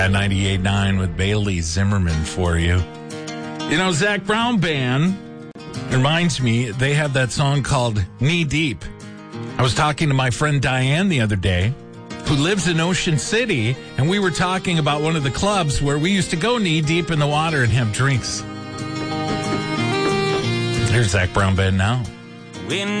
At 98.9 with Bailey Zimmerman for you. You know, Zac Brown Band reminds me, they have that song called Knee Deep. I was talking to my friend Diane the other day, who lives in Ocean City, and we were talking about one of the clubs where we used to go knee deep in the water and have drinks. There's Zac Brown Band now. When